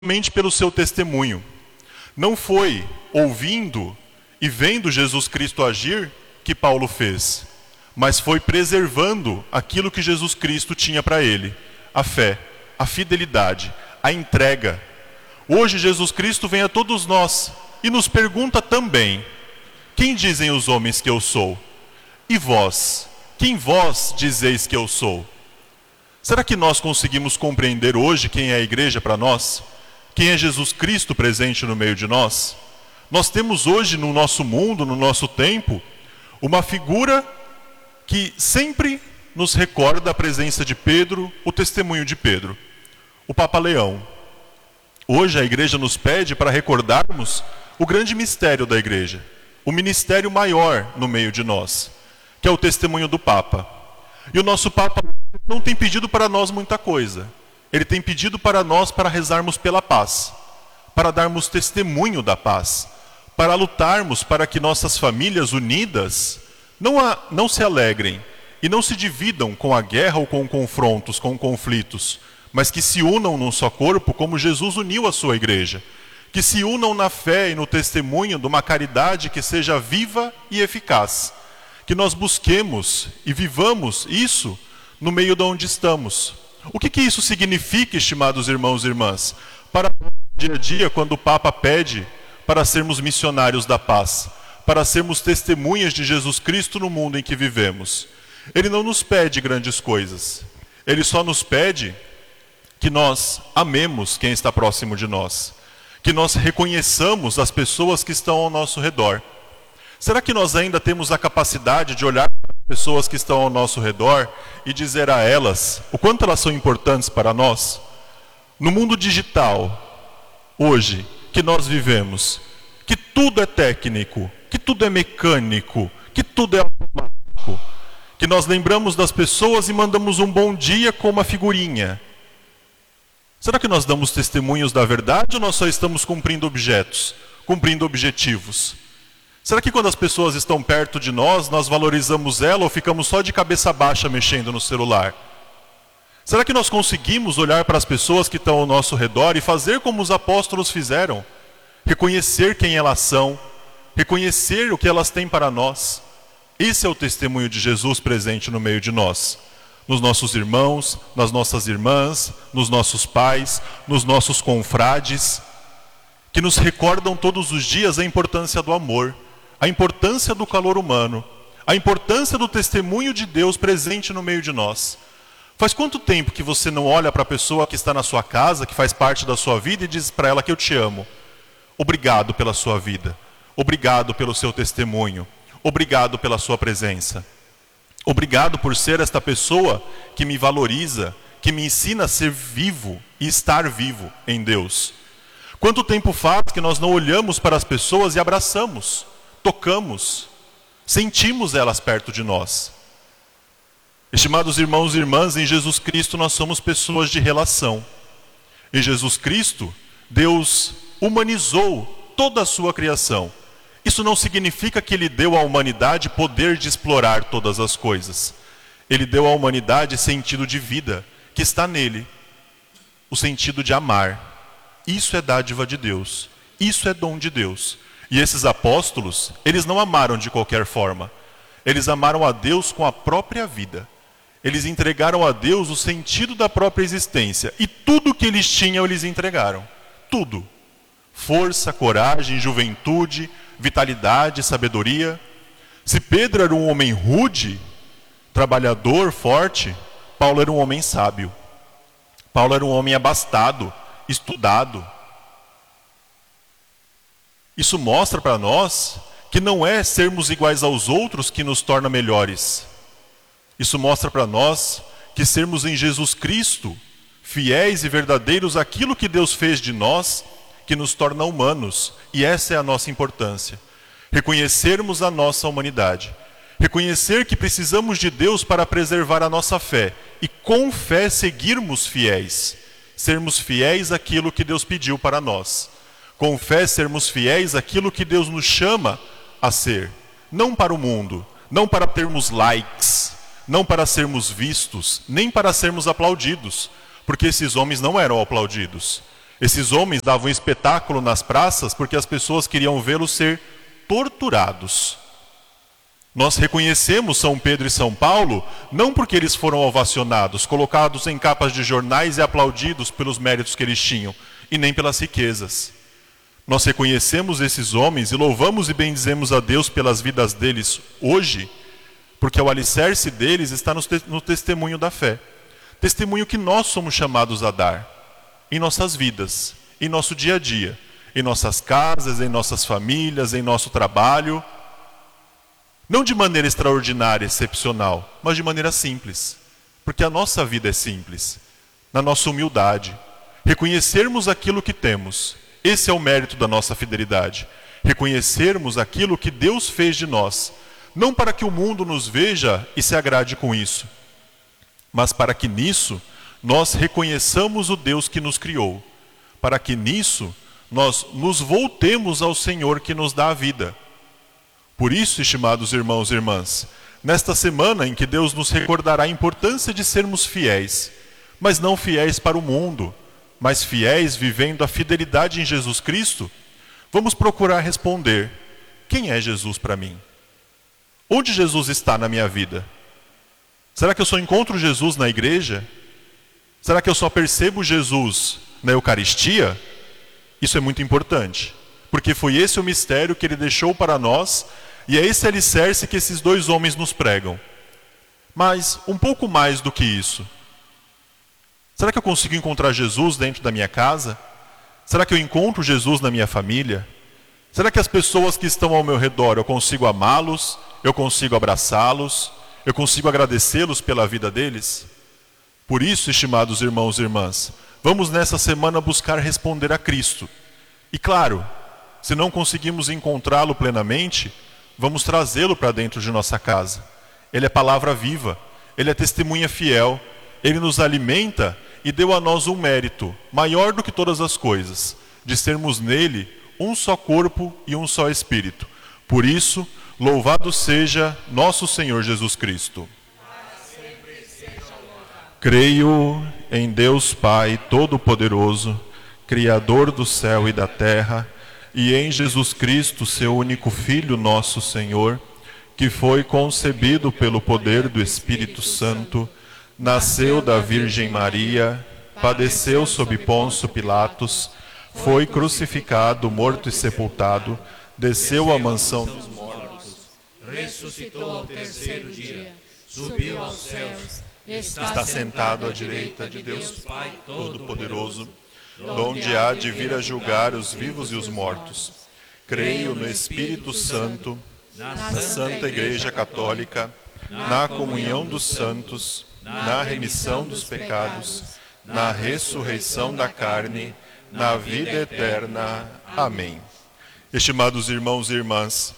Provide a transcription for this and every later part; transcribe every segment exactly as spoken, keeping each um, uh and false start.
somente pelo seu testemunho. Não foi ouvindo e vendo Jesus Cristo agir que Paulo fez, mas foi preservando aquilo que Jesus Cristo tinha para ele: a fé, a fidelidade, a entrega. Hoje Jesus Cristo vem a todos nós e nos pergunta também: quem dizem os homens que eu sou? E vós? Quem vós dizeis que eu sou? Será que nós conseguimos compreender hoje quem é a igreja para nós? Quem é Jesus Cristo presente no meio de nós? Nós temos hoje no nosso mundo, no nosso tempo, uma figura que sempre nos recorda a presença de Pedro, o testemunho de Pedro, o Papa Leão. Hoje a igreja nos pede para recordarmos o grande mistério da igreja, o ministério maior no meio de nós, que é o testemunho do Papa. E o nosso Papa não tem pedido para nós muita coisa. Ele tem pedido para nós para rezarmos pela paz, para darmos testemunho da paz, para lutarmos para que nossas famílias unidas não, a, não se alegrem e não se dividam com a guerra ou com confrontos, com conflitos, mas que se unam num só corpo como Jesus uniu a sua igreja, que se unam na fé e no testemunho de uma caridade que seja viva e eficaz, que nós busquemos e vivamos isso no meio de onde estamos. O que que isso significa, estimados irmãos e irmãs? Para o dia a dia, quando o Papa pede para sermos missionários da paz, para sermos testemunhas de Jesus Cristo no mundo em que vivemos. Ele não nos pede grandes coisas. Ele só nos pede que nós amemos quem está próximo de nós, que nós reconheçamos as pessoas que estão ao nosso redor. Será que nós ainda temos a capacidade de olhar para as pessoas que estão ao nosso redor e dizer a elas o quanto elas são importantes para nós? No mundo digital, hoje, que nós vivemos, que tudo é técnico, que tudo é mecânico, que tudo é automático, que nós lembramos das pessoas e mandamos um bom dia com uma figurinha. Será que nós damos testemunhos da verdade ou nós só estamos cumprindo objetos, cumprindo objetivos? Será que quando as pessoas estão perto de nós, nós valorizamos ela ou ficamos só de cabeça baixa mexendo no celular? Será que nós conseguimos olhar para as pessoas que estão ao nosso redor e fazer como os apóstolos fizeram? Reconhecer quem elas são, reconhecer o que elas têm para nós. Esse é o testemunho de Jesus presente no meio de nós. Nos nossos irmãos, nas nossas irmãs, nos nossos pais, nos nossos confrades, que nos recordam todos os dias a importância do amor, a importância do calor humano, a importância do testemunho de Deus presente no meio de nós. Faz quanto tempo que você não olha para a pessoa que está na sua casa, que faz parte da sua vida, e diz para ela que eu te amo? Obrigado pela sua vida, obrigado pelo seu testemunho, obrigado pela sua presença. Obrigado por ser esta pessoa que me valoriza, que me ensina a ser vivo e estar vivo em Deus. Quanto tempo faz que nós não olhamos para as pessoas e abraçamos, tocamos, sentimos elas perto de nós? Estimados irmãos e irmãs, em Jesus Cristo nós somos pessoas de relação. Em Jesus Cristo, Deus humanizou toda a sua criação. Isso não significa que Ele deu à humanidade poder de explorar todas as coisas. Ele deu à humanidade sentido de vida, que está nele, o sentido de amar. Isso é dádiva de Deus, isso é dom de Deus. E esses apóstolos, eles não amaram de qualquer forma. Eles amaram a Deus com a própria vida. Eles entregaram a Deus o sentido da própria existência. E tudo que eles tinham, eles entregaram. Tudo. Força, coragem, juventude, vitalidade, sabedoria. Se Pedro era um homem rude, trabalhador, forte, Paulo era um homem sábio. Paulo era um homem abastado, estudado. Isso mostra para nós que não é sermos iguais aos outros que nos torna melhores. Isso mostra para nós que sermos em Jesus Cristo, fiéis e verdadeiros àquilo que Deus fez de nós, que nos torna humanos. E essa é a nossa importância. Reconhecermos a nossa humanidade. Reconhecer que precisamos de Deus para preservar a nossa fé. E com fé seguirmos fiéis. Sermos fiéis àquilo que Deus pediu para nós. Com fé sermos fiéis àquilo que Deus nos chama a ser. Não para o mundo, não para termos likes, não para sermos vistos, nem para sermos aplaudidos. Porque esses homens não eram aplaudidos. Esses homens davam espetáculo nas praças porque as pessoas queriam vê-los ser torturados. Nós reconhecemos São Pedro e São Paulo não porque eles foram ovacionados, colocados em capas de jornais e aplaudidos pelos méritos que eles tinham, e nem pelas riquezas. Nós reconhecemos esses homens e louvamos e bendizemos a Deus pelas vidas deles hoje, porque o alicerce deles está no, te- no testemunho da fé. Testemunho que nós somos chamados a dar em nossas vidas, em nosso dia a dia, em nossas casas, em nossas famílias, em nosso trabalho. Não de maneira extraordinária, excepcional, mas de maneira simples. Porque a nossa vida é simples, na nossa humildade. Reconhecermos aquilo que temos, esse é o mérito da nossa fidelidade. Reconhecermos aquilo que Deus fez de nós, não para que o mundo nos veja e se agrade com isso, mas para que nisso nós reconheçamos o Deus que nos criou, para que nisso nós nos voltemos ao Senhor que nos dá a vida. Por isso, estimados irmãos e irmãs, nesta semana em que Deus nos recordará a importância de sermos fiéis, mas não fiéis para o mundo, mas fiéis vivendo a fidelidade em Jesus Cristo, vamos procurar responder: quem é Jesus para mim? Onde Jesus está na minha vida? Será que eu só encontro Jesus na igreja? Será que eu só percebo Jesus na Eucaristia? Isso é muito importante, porque foi esse o mistério que ele deixou para nós, e é esse alicerce que esses dois homens nos pregam. Mas um pouco mais do que isso. Será que eu consigo encontrar Jesus dentro da minha casa? Será que eu encontro Jesus na minha família? Será que as pessoas que estão ao meu redor, eu consigo amá-los? Eu consigo abraçá-los? Eu consigo agradecê-los pela vida deles? Por isso, estimados irmãos e irmãs, vamos nessa semana buscar responder a Cristo. E claro, se não conseguimos encontrá-lo plenamente, vamos trazê-lo para dentro de nossa casa. Ele é palavra viva, ele é testemunha fiel, ele nos alimenta e deu a nós um mérito maior do que todas as coisas, de sermos nele um só corpo e um só espírito. Por isso, louvado seja nosso Senhor Jesus Cristo. Creio em Deus Pai Todo-Poderoso, Criador do céu e da terra, e em Jesus Cristo, seu único Filho, nosso Senhor, que foi concebido pelo poder do Espírito Santo, nasceu da Virgem Maria, padeceu sob Pôncio Pilatos, foi crucificado, morto e sepultado, desceu à mansão dos mortos, ressuscitou ao terceiro dia, subiu aos céus, está sentado à direita de Deus Pai Todo-Poderoso, donde há de vir a julgar os vivos e os mortos. Creio no Espírito Santo, na Santa Igreja Católica, na comunhão dos santos, na remissão dos pecados, na ressurreição da carne, na vida eterna. Amém. Estimados irmãos e irmãs,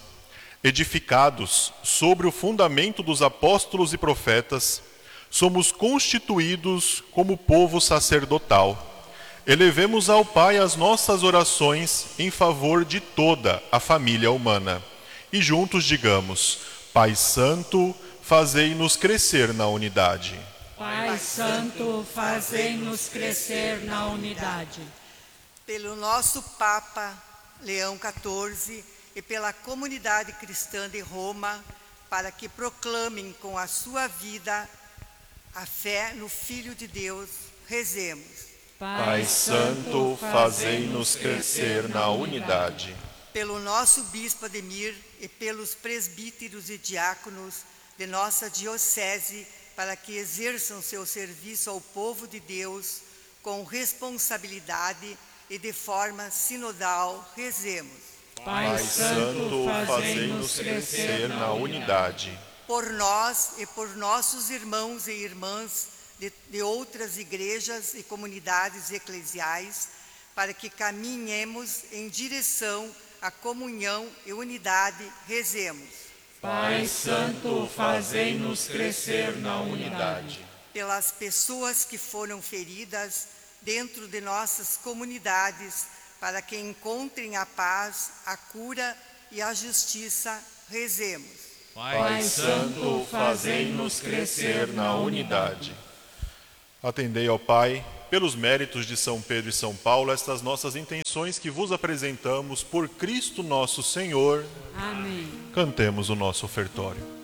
edificados sobre o fundamento dos apóstolos e profetas, somos constituídos como povo sacerdotal. Elevemos ao Pai as nossas orações em favor de toda a família humana. E juntos digamos: Pai Santo, fazei-nos crescer na unidade. Pai Santo, fazei-nos crescer na unidade. Pelo nosso Papa Leão quatorze e pela comunidade cristã de Roma, para que proclamem com a sua vida a fé no Filho de Deus, rezemos. Pai Santo, fazei-nos crescer na unidade. Pelo nosso Bispo Ademir e pelos presbíteros e diáconos de nossa diocese, para que exerçam seu serviço ao povo de Deus com responsabilidade e de forma sinodal, rezemos. Pai Santo, fazei-nos crescer na unidade. Por nós e por nossos irmãos e irmãs de, de outras igrejas e comunidades eclesiais, para que caminhemos em direção à comunhão e unidade, rezemos. Pai Santo, fazei-nos crescer na unidade. Pelas pessoas que foram feridas dentro de nossas comunidades, para que encontrem a paz, a cura e a justiça, rezemos. Pai Santo, fazei-nos crescer na unidade. Atendei ao Pai, pelos méritos de São Pedro e São Paulo, estas nossas intenções que vos apresentamos por Cristo nosso Senhor. Amém. Cantemos o nosso ofertório.